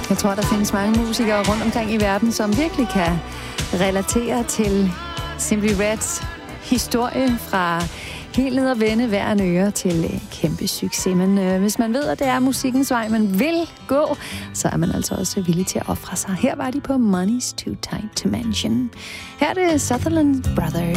Jeg tror, der findes mange musikere rundt omkring i verden, som virkelig kan relatere til Simply Reds historie fra helt ned og vende hver en øre til kæmpe succes. Men hvis man ved, at det er musikkens vej, man vil gå, så er man altså også villig til at ofre sig. Her var de på Money's Too Tight to Mention. Her er det Sutherland Brothers.